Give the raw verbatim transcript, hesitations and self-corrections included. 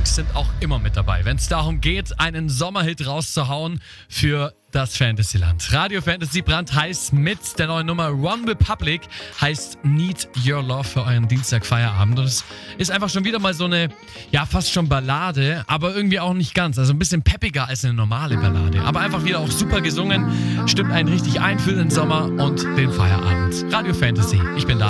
Jungs sind auch immer mit dabei, wenn es darum geht, einen Sommerhit rauszuhauen für das Fantasyland. Radio Fantasy brandheiß mit der neuen Nummer One Republic heißt Need Your Love für euren Dienstag-Feierabend. Und es ist einfach schon wieder mal so eine, ja fast schon Ballade, aber irgendwie auch nicht ganz. Also ein bisschen peppiger als eine normale Ballade. Aber einfach wieder auch super gesungen, stimmt einen richtig ein für den Sommer und den Feierabend. Radio Fantasy, ich bin da.